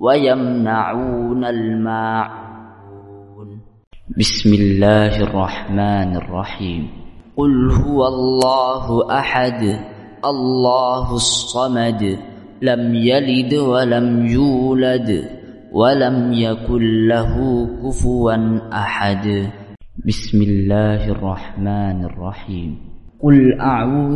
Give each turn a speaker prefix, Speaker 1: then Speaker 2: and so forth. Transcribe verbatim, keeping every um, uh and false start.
Speaker 1: ويمنعون الماعون. بسم الله الرحمن الرحيم. قل هو الله أحد الله الصمد لم يلد ولم يولد ولم يكن له كفوا أحد. بسم الله الرحمن الرحيم. قل أعوذ